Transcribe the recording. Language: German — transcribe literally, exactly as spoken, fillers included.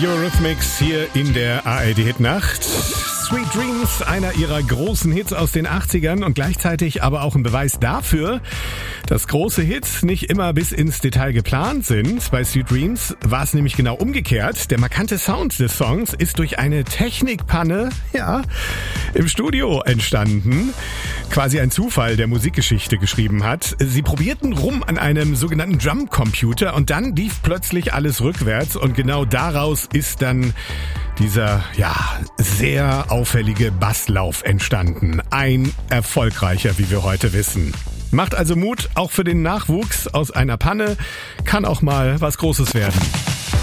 Eurythmics hier in der A R D-Hitnacht. Sweet Dreams, einer ihrer großen Hits aus den achtzigern und gleichzeitig aber auch ein Beweis dafür, dass große Hits nicht immer bis ins Detail geplant sind. Bei Sweet Dreams war es nämlich genau umgekehrt. Der markante Sound des Songs ist durch eine Technikpanne, ja, im Studio entstanden. Quasi ein Zufall, der Musikgeschichte geschrieben hat. Sie probierten rum an einem sogenannten Drumcomputer und dann lief plötzlich alles rückwärts und genau daraus ist dann dieser, ja, sehr auffällige Basslauf entstanden. Ein erfolgreicher, wie wir heute wissen. Macht also Mut, auch für den Nachwuchs. Aus einer Panne kann auch mal was Großes werden.